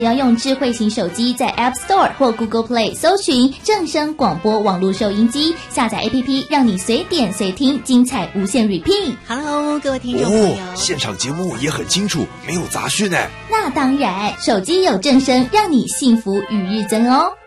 要用智慧型手机在 App Store 或 Google Play 搜寻正声广播网络收音机，下载 APP， 让你随点随听，精彩无限 repeat。 Hello， 各位听众朋友， 现场节目也很清楚，没有杂讯哎。 那当然，手机有正声，让你幸福与日增哦。